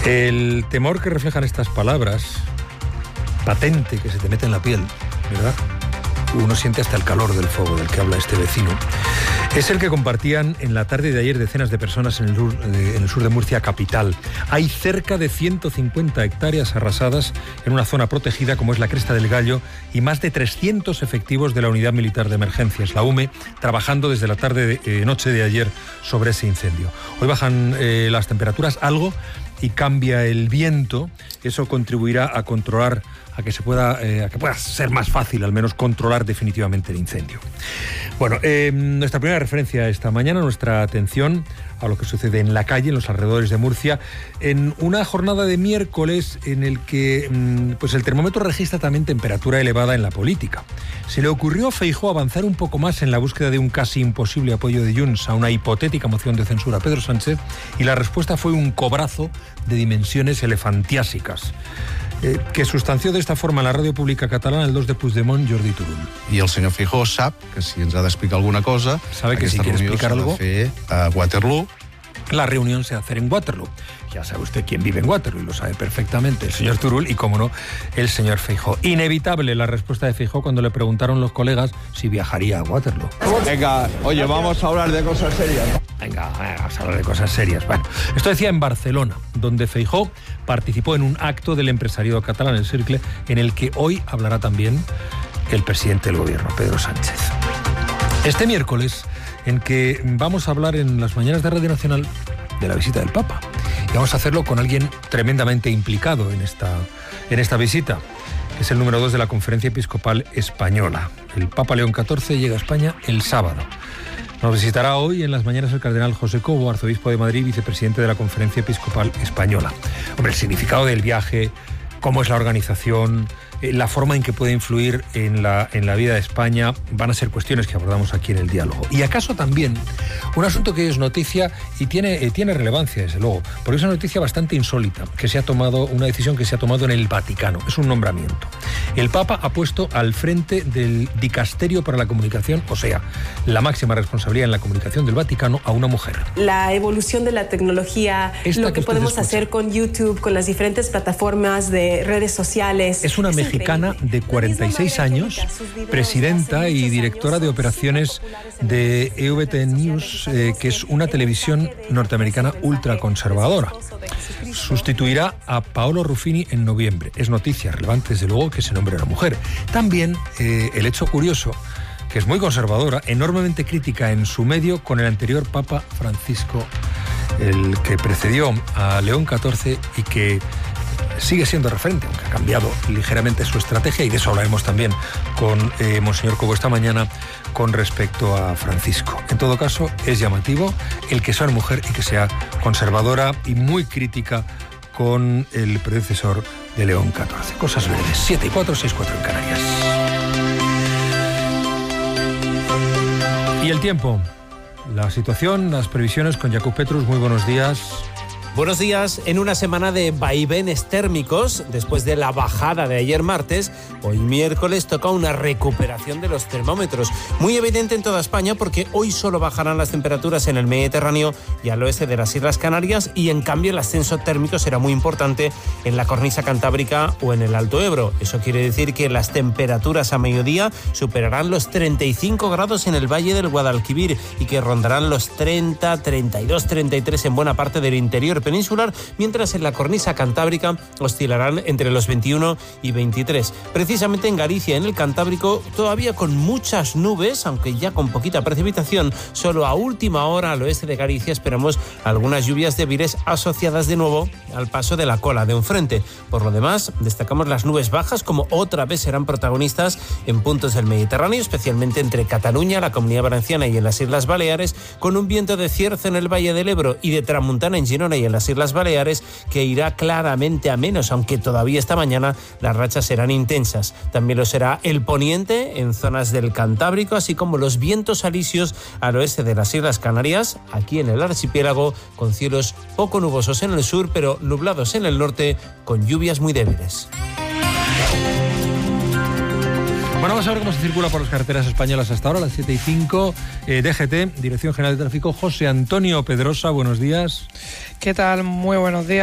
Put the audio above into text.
El temor que reflejan estas palabras, patente, que se te mete en la piel, ¿verdad? Uno siente hasta el calor del fuego del que habla este vecino. Es el que compartían en la tarde de ayer decenas de personas en el sur de Murcia capital. Hay cerca de 150 hectáreas arrasadas en una zona protegida como es la Cresta del Gallo y más de 300 efectivos de la Unidad Militar de Emergencias, la UME, trabajando desde la noche de ayer sobre ese incendio. Hoy bajan las temperaturas algo y cambia el viento. Eso contribuirá a controlar, a que pueda ser más fácil al menos controlar definitivamente el incendio. Bueno, nuestra primera referencia esta mañana, nuestra atención a lo que sucede en la calle, en los alrededores de Murcia, en una jornada de miércoles en el que pues el termómetro registra también temperatura elevada en la política. Se le ocurrió a Feijóo avanzar un poco más en la búsqueda de un casi imposible apoyo de Junts a una hipotética moción de censura a Pedro Sánchez, y la respuesta fue un cobrazo de dimensiones elefantiásicas, que sustanció de esta forma en la ràdio pública catalana el 2 de Puigdemont, Jordi Turull. I el senyor Feijóo sap que si ens ha d'explicar alguna cosa, sabe que si quiere explicar algo, s'ha de fer a Waterloo. La reunión se va a hacer en Waterloo. Ya sabe usted quién vive en Waterloo y lo sabe perfectamente, el señor Turull y, como no, el señor Feijóo. Inevitable la respuesta de Feijóo cuando le preguntaron los colegas si viajaría a Waterloo. Venga, oye, vamos a hablar de cosas serias. Venga, vamos a hablar de cosas serias. Bueno, esto decía en Barcelona, donde Feijóo participó en un acto del empresariado catalán, el Cercle, en el que hoy hablará también el presidente del gobierno, Pedro Sánchez. Este miércoles, en que vamos a hablar en las mañanas de Radio Nacional de la visita del Papa. Y vamos a hacerlo con alguien tremendamente implicado en esta visita, que es el número 2 de la Conferencia Episcopal Española. El Papa León XIV llega a España el sábado. Nos visitará hoy en las mañanas el cardenal José Cobo, arzobispo de Madrid y vicepresidente de la Conferencia Episcopal Española. Hombre, el significado del viaje, cómo es la organización, la forma en que puede influir en la vida de España, van a ser cuestiones que abordamos aquí en el diálogo. Y acaso también un asunto que es noticia y tiene relevancia, desde luego, porque es una noticia bastante insólita, una decisión que se ha tomado en el Vaticano. Es un nombramiento. El Papa ha puesto al frente del Dicasterio para la Comunicación, o sea, la máxima responsabilidad en la comunicación del Vaticano, a una mujer. La evolución de la tecnología, lo que podemos hacer con YouTube, con las diferentes plataformas de redes sociales. Es una mexicana de 46 años, presidenta y directora de operaciones de EWTN News, que es una televisión norteamericana ultraconservadora. Sustituirá a Paolo Ruffini en noviembre. Es noticia relevante, desde luego, que se nombre a una mujer. También el hecho curioso, que es muy conservadora, enormemente crítica en su medio con el anterior Papa Francisco, el que precedió a León XIV y que sigue siendo referente, aunque ha cambiado ligeramente su estrategia, y de eso hablaremos también con Monseñor Cobo esta mañana con respecto a Francisco. En todo caso, es llamativo el que sea una mujer y que sea conservadora y muy crítica con el predecesor de León XIV. Cosas breves. 7:04, 6:04 en Canarias. Y el tiempo, la situación, las previsiones con Jakub Petrus. Muy buenos días. Buenos días. En una semana de vaivenes térmicos, después de la bajada de ayer martes, hoy miércoles toca una recuperación de los termómetros. Muy evidente en toda España, porque hoy solo bajarán las temperaturas en el Mediterráneo y al oeste de las Islas Canarias, y en cambio el ascenso térmico será muy importante en la cornisa cantábrica o en el Alto Ebro. Eso quiere decir que las temperaturas a mediodía superarán los 35 grados en el Valle del Guadalquivir y que rondarán los 30, 32, 33 en buena parte del interior peninsular, mientras en la cornisa cantábrica oscilarán entre los 21 y 23. Precisamente en Galicia, en el Cantábrico, todavía con muchas nubes, aunque ya con poquita precipitación. Solo a última hora al oeste de Galicia esperamos algunas lluvias débiles asociadas de nuevo al paso de la cola de un frente. Por lo demás, destacamos las nubes bajas, como otra vez serán protagonistas en puntos del Mediterráneo, especialmente entre Cataluña, la Comunidad Valenciana y en las Islas Baleares, con un viento de cierzo en el Valle del Ebro y de tramuntana en Girona y en las Islas Baleares, que irá claramente a menos, aunque todavía esta mañana las rachas serán intensas. También lo será el poniente en zonas del Cantábrico, así como los vientos alisios al oeste de las Islas Canarias, aquí en el archipiélago, con cielos poco nubosos en el sur, pero nublados en el norte, con lluvias muy débiles. Bueno, vamos a ver cómo se circula por las carreteras españolas hasta ahora, las 7:05. DGT, Dirección General de Tráfico, José Antonio Pedrosa, buenos días. ¿Qué tal? Muy buenos días.